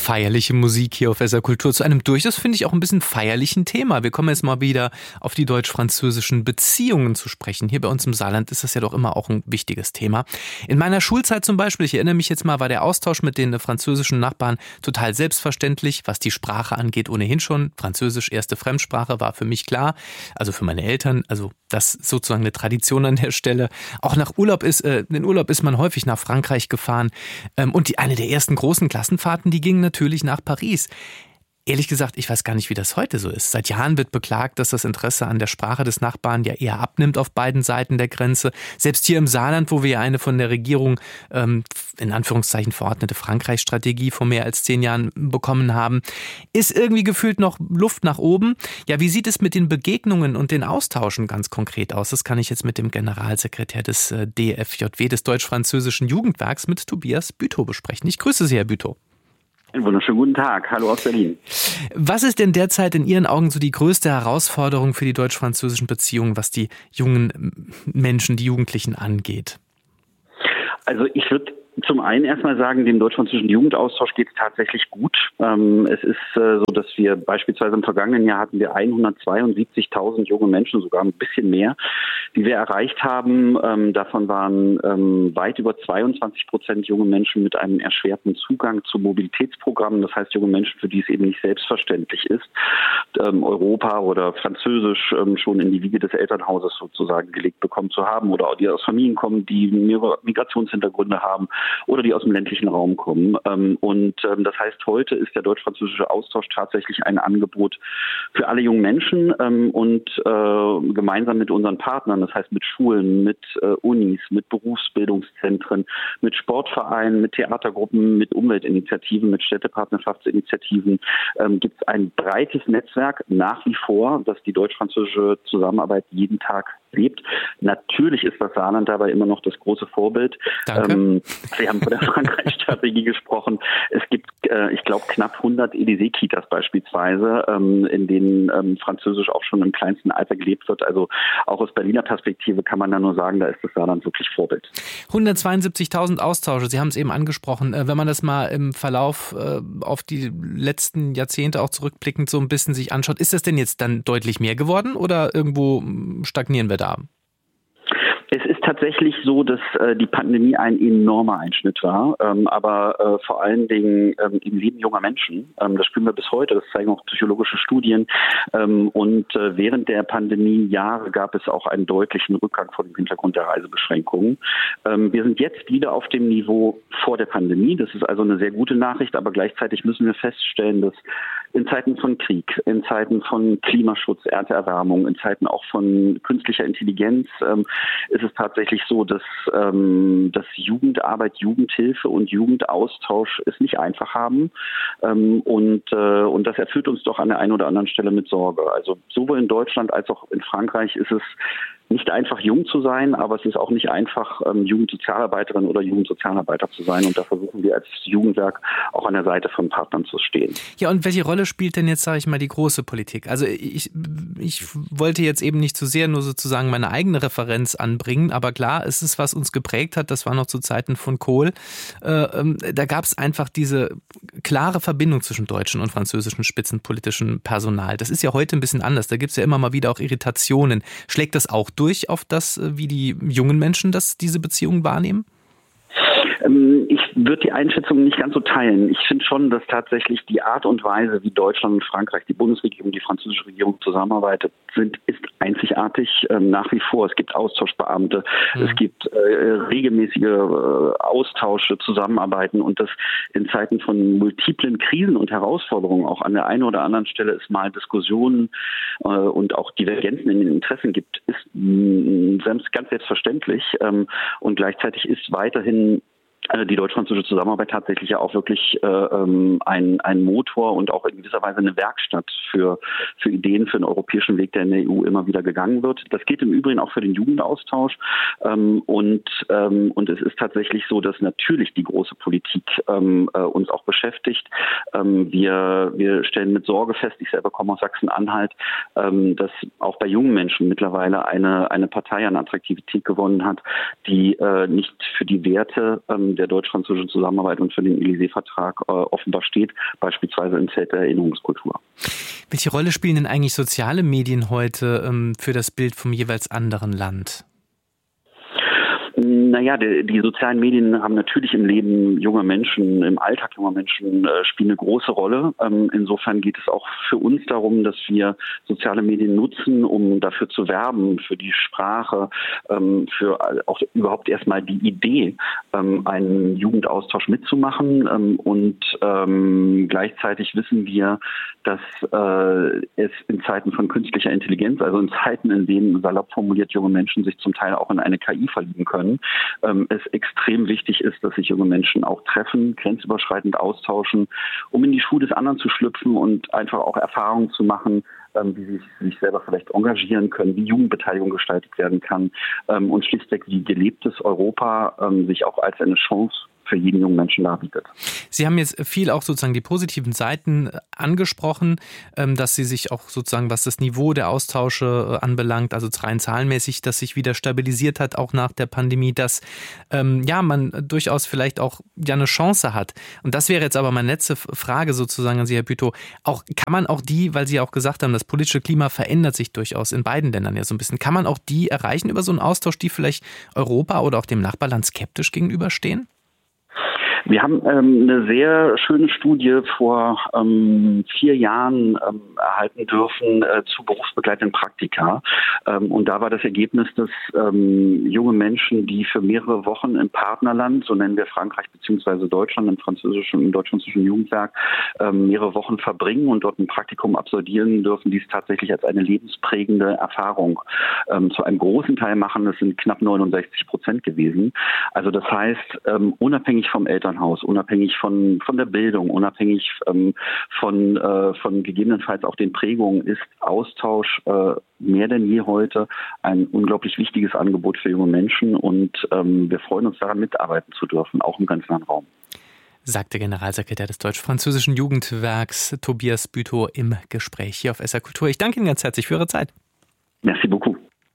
feierliche Musik hier auf SR Kultur zu einem durchaus, finde ich, auch ein bisschen feierlichen Thema. Wir kommen jetzt mal wieder auf die deutsch-französischen Beziehungen zu sprechen. Hier bei uns im Saarland ist das ja doch immer auch ein wichtiges Thema. In meiner Schulzeit zum Beispiel, ich erinnere mich jetzt mal, war der Austausch mit den französischen Nachbarn total selbstverständlich, was die Sprache angeht, ohnehin schon. Französisch, erste Fremdsprache, war für mich klar, also für meine Eltern, also das ist sozusagen eine Tradition an der Stelle. Auch in Urlaub ist man häufig nach Frankreich gefahren. Und eine der ersten großen Klassenfahrten, die ging natürlich nach Paris. Ehrlich gesagt, ich weiß gar nicht, wie das heute so ist. Seit Jahren wird beklagt, dass das Interesse an der Sprache des Nachbarn ja eher abnimmt auf beiden Seiten der Grenze. Selbst hier im Saarland, wo wir ja eine von der Regierung in Anführungszeichen verordnete Frankreich-Strategie vor mehr als 10 Jahren bekommen haben, ist irgendwie gefühlt noch Luft nach oben. Ja, wie sieht es mit den Begegnungen und den Austauschen ganz konkret aus? Das kann ich jetzt mit dem Generalsekretär des DFJW, des Deutsch-Französischen Jugendwerks, mit Tobias Bütow besprechen. Ich grüße Sie, Herr Bütow. Einen wunderschönen guten Tag. Hallo aus Berlin. Was ist denn derzeit in Ihren Augen so die größte Herausforderung für die deutsch-französischen Beziehungen, was die jungen Menschen, die Jugendlichen angeht? Also ich würde zum einen erstmal sagen, dem deutsch-französischen Jugendaustausch geht es tatsächlich gut. Es ist so, dass wir beispielsweise im vergangenen Jahr hatten wir 172.000 junge Menschen, sogar ein bisschen mehr, die wir erreicht haben. Davon waren weit über 22% junge Menschen mit einem erschwerten Zugang zu Mobilitätsprogrammen. Das heißt, junge Menschen, für die es eben nicht selbstverständlich ist, Europa oder Französisch schon in die Wiege des Elternhauses sozusagen gelegt bekommen zu haben, oder auch die aus Familien kommen, die Migrationshintergründe haben oder die aus dem ländlichen Raum kommen. Das heißt, heute ist der deutsch-französische Austausch tatsächlich ein Angebot für alle jungen Menschen gemeinsam mit unseren Partnern, das heißt mit Schulen, mit Unis, mit Berufsbildungszentren, mit Sportvereinen, mit Theatergruppen, mit Umweltinitiativen, mit Städtepartnerschaftsinitiativen gibt es ein breites Netzwerk nach wie vor, das die deutsch-französische Zusammenarbeit jeden Tag lebt. Natürlich ist das Saarland dabei immer noch das große Vorbild. Danke. Sie haben von der Frankreich-Strategie gesprochen. Es gibt, ich glaube, knapp 100 Élysée-Kitas beispielsweise, in denen Französisch auch schon im kleinsten Alter gelebt wird. Also auch aus Berliner Perspektive kann man da nur sagen, da ist das Saarland wirklich Vorbild. 172.000 Austausche, Sie haben es eben angesprochen. Wenn man das mal im Verlauf auf die letzten Jahrzehnte auch zurückblickend so ein bisschen sich anschaut, ist das denn jetzt dann deutlich mehr geworden oder irgendwo stagnieren wir da? Es ist tatsächlich so, dass die Pandemie ein enormer Einschnitt war, aber vor allen Dingen im Leben junger Menschen. Das spüren wir bis heute, das zeigen auch psychologische Studien. Während der Pandemiejahre gab es auch einen deutlichen Rückgang vor dem Hintergrund der Reisebeschränkungen. Wir sind jetzt wieder auf dem Niveau vor der Pandemie. Das ist also eine sehr gute Nachricht, aber gleichzeitig müssen wir feststellen, dass in Zeiten von Krieg, in Zeiten von Klimaschutz, Erderwärmung, in Zeiten auch von künstlicher Intelligenz ist es tatsächlich so, dass Jugendarbeit, Jugendhilfe und Jugendaustausch es nicht einfach haben. Und das erfüllt uns doch an der einen oder anderen Stelle mit Sorge. Also sowohl in Deutschland als auch in Frankreich ist es nicht einfach, jung zu sein, aber es ist auch nicht einfach, Jugendsozialarbeiterin oder Jugendsozialarbeiter zu sein. Und da versuchen wir als Jugendwerk auch an der Seite von Partnern zu stehen. Ja, und welche Rolle spielt denn jetzt, sage ich mal, die große Politik? Also ich wollte jetzt eben nicht zu sehr nur sozusagen meine eigene Referenz anbringen, aber klar, es ist, was uns geprägt hat, das war noch zu Zeiten von Kohl. Da gab es einfach diese klare Verbindung zwischen deutschen und französischen spitzenpolitischen Personal. Das ist ja heute ein bisschen anders. Da gibt es ja immer mal wieder auch Irritationen. Schlägt das auch durch auf das, wie die jungen Menschen diese Beziehungen wahrnehmen? Ich würde die Einschätzung nicht ganz so teilen. Ich finde schon, dass tatsächlich die Art und Weise, wie Deutschland und Frankreich, die Bundesregierung, die französische Regierung zusammenarbeitet, ist einzigartig nach wie vor. Es gibt Austauschbeamte, es gibt regelmäßige Austausche, Zusammenarbeiten, und das in Zeiten von multiplen Krisen und Herausforderungen auch an der einen oder anderen Stelle es mal Diskussionen und auch Divergenzen in den Interessen gibt, ist ganz selbstverständlich, und gleichzeitig ist weiterhin die deutsch-französische Zusammenarbeit tatsächlich ja auch wirklich ein Motor und auch in gewisser Weise eine Werkstatt für Ideen, für den europäischen Weg, der in der EU immer wieder gegangen wird. Das geht im Übrigen auch für den Jugendaustausch. Und es ist tatsächlich so, dass natürlich die große Politik uns auch beschäftigt. Wir stellen mit Sorge fest, ich selber komme aus Sachsen-Anhalt, dass auch bei jungen Menschen mittlerweile eine Partei an Attraktivität gewonnen hat, die nicht für die Werte der deutsch-französischen Zusammenarbeit und für den Élysée-Vertrag offenbar steht, beispielsweise im Feld der Erinnerungskultur. Welche Rolle spielen denn eigentlich soziale Medien heute für das Bild vom jeweils anderen Land? Naja, die sozialen Medien haben natürlich im Leben junger Menschen, im Alltag junger Menschen, spielen eine große Rolle. Insofern geht es auch für uns darum, dass wir soziale Medien nutzen, um dafür zu werben, für die Sprache, für auch überhaupt erstmal die Idee, einen Jugendaustausch mitzumachen. Und gleichzeitig wissen wir, dass es in Zeiten von künstlicher Intelligenz, also in Zeiten, in denen salopp formuliert junge Menschen sich zum Teil auch in eine KI verlieben können, es extrem wichtig ist, dass sich junge Menschen auch treffen, grenzüberschreitend austauschen, um in die Schuhe des anderen zu schlüpfen und einfach auch Erfahrungen zu machen, wie sie sich selber vielleicht engagieren können, wie Jugendbeteiligung gestaltet werden kann und schlichtweg wie gelebtes Europa sich auch als eine Chance für jeden jungen Menschen darbietet. Sie haben jetzt viel auch sozusagen die positiven Seiten angesprochen, dass Sie sich auch sozusagen, was das Niveau der Austausche anbelangt, also rein zahlenmäßig, dass sich wieder stabilisiert hat, auch nach der Pandemie, dass man durchaus vielleicht auch eine Chance hat. Und das wäre jetzt aber meine letzte Frage sozusagen an Sie, Herr Bütow. Kann man auch die, weil Sie auch gesagt haben, das politische Klima verändert sich durchaus in beiden Ländern ja so ein bisschen, kann man auch die erreichen über so einen Austausch, die vielleicht Europa oder auch dem Nachbarland skeptisch gegenüberstehen? Wir haben eine sehr schöne Studie vor 4 Jahren erhalten dürfen zu berufsbegleitenden Praktika. Und da war das Ergebnis, dass junge Menschen, die für mehrere Wochen im Partnerland, so nennen wir Frankreich bzw. Deutschland, im deutsch-französischen Jugendwerk, mehrere Wochen verbringen und dort ein Praktikum absolvieren dürfen, dies tatsächlich als eine lebensprägende Erfahrung zu einem großen Teil machen. Das sind knapp 69% gewesen. Also das heißt, unabhängig vom Elternhaus, unabhängig von der Bildung, unabhängig von gegebenenfalls auch den Prägungen, ist Austausch mehr denn je heute ein unglaublich wichtiges Angebot für junge Menschen und wir freuen uns daran, mitarbeiten zu dürfen, auch im ganzen Raum. Sagte Generalsekretär des deutsch-französischen Jugendwerks Tobias Bütow im Gespräch hier auf SR Kultur. Ich danke Ihnen ganz herzlich für Ihre Zeit. Merci beaucoup.